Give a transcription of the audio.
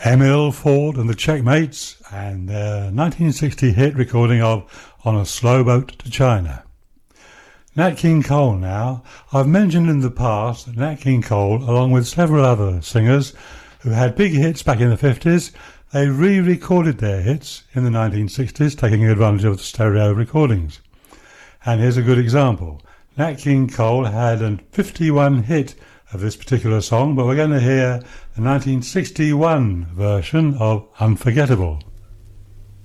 Emil Ford and the Checkmates and their 1960 hit recording of On a Slow Boat to China. Nat King Cole now. I've mentioned in the past that Nat King Cole, along with several other singers who had big hits back in the 50s, they re-recorded their hits in the 1960s, taking advantage of the stereo recordings. And here's a good example. Nat King Cole had a 51 hit of this particular song, but we're going to hear the 1961 version of Unforgettable.